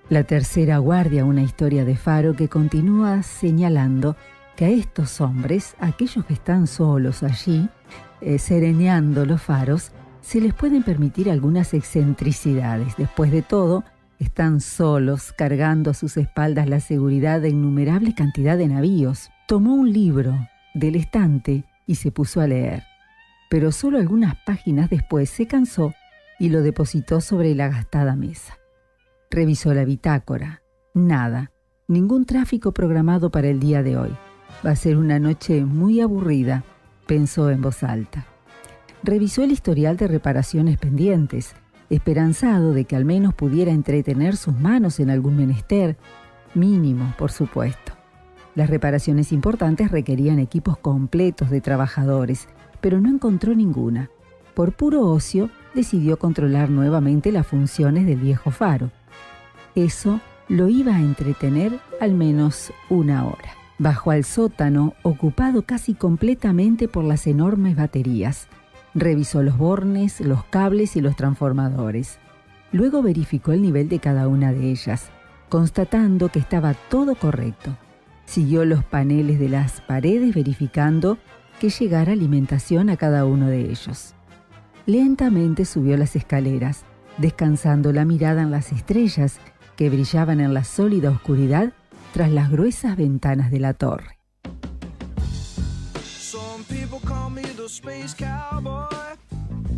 La tercera guardia, una historia de Faro que continúa señalando que a estos hombres, aquellos que están solos allí, sereneando los faros, se les pueden permitir algunas excentricidades. Después de todo, están solos, cargando a sus espaldas la seguridad de innumerable cantidad de navíos. Tomó un libro del estante y se puso a leer. Pero solo algunas páginas después se cansó y lo depositó sobre la gastada mesa. Revisó la bitácora. Nada. Ningún tráfico programado para el día de hoy. Va a ser una noche muy aburrida, pensó en voz alta. Revisó el historial de reparaciones pendientes, esperanzado de que al menos pudiera entretener sus manos en algún menester, mínimo, por supuesto. Las reparaciones importantes requerían equipos completos de trabajadores, pero no encontró ninguna. Por puro ocio, decidió controlar nuevamente las funciones del viejo faro. Eso lo iba a entretener al menos una hora. Bajó al sótano, ocupado casi completamente por las enormes baterías. Revisó los bornes, los cables y los transformadores. Luego verificó el nivel de cada una de ellas, constatando que estaba todo correcto. Siguió los paneles de las paredes verificando que llegara alimentación a cada uno de ellos. Lentamente subió las escaleras, descansando la mirada en las estrellas que brillaban en la sólida oscuridad tras las gruesas ventanas de la torre. Some people call me the space cowboy.